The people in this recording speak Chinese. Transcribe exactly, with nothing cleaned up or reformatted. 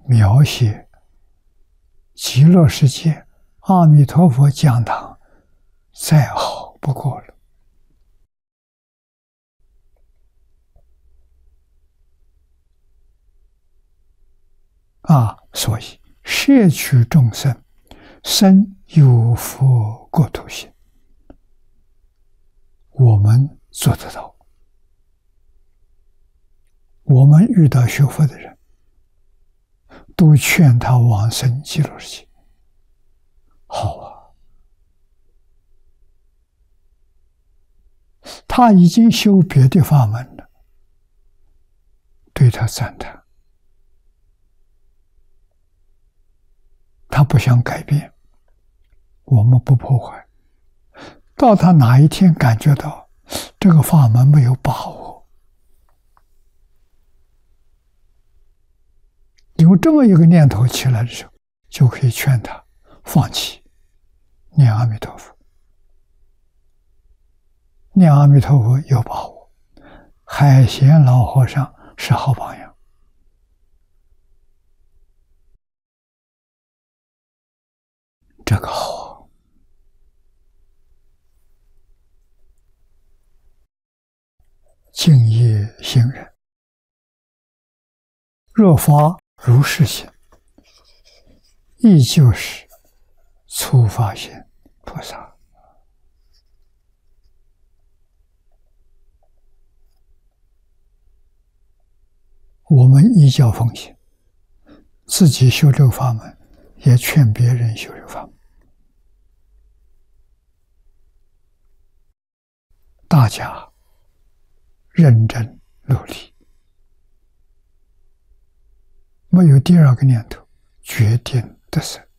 描写极乐世界阿弥陀佛讲堂再好不过了。啊，所以摄取众生，生有佛国土心，我们做得到。我们遇到学佛的人，都劝他往生极乐世界。好啊，他已经修别的法门了，对他赞叹。他不想改变，我们不破坏。到他哪一天感觉到这个法门没有把握，有这么一个念头起来的时候，就可以劝他放弃，念阿弥陀佛。念阿弥陀佛有把握，海贤老和尚是好榜样。这个好，敬业行人，若发如是心，亦就是初发心菩萨。我们依教奉行，自己修这个法门，也劝别人修这个法门。大家认真努力，没有第二个念头，决定得胜。